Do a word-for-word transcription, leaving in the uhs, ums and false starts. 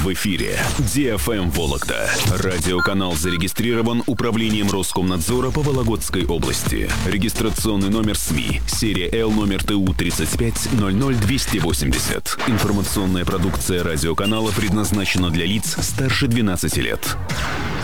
В эфире Ди Эф Эм Вологда. Радиоканал зарегистрирован Управлением Роскомнадзора по Вологодской области. Регистрационный номер СМИ. Серия Л номер Т У тридцать пять ноль ноль двести восемьдесят. Информационная продукция радиоканала предназначена для лиц старше двенадцати лет.